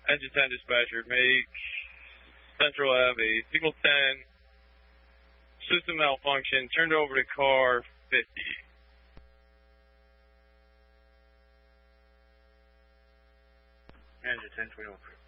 Engine 10 dispatcher, make Central Ave a signal 10, system malfunction, turned over to car 50. Engine 10, 20 over.